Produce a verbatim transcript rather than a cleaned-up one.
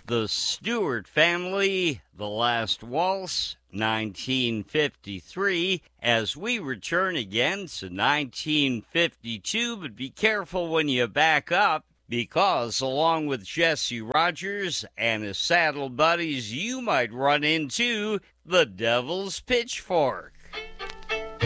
The Stewart Family, The Last Waltz, nineteen fifty-three, as we return again to nineteen fifty-two, but be careful when you back up, because along with Jesse Rogers and his saddle buddies, you might run into the Devil's Pitchfork.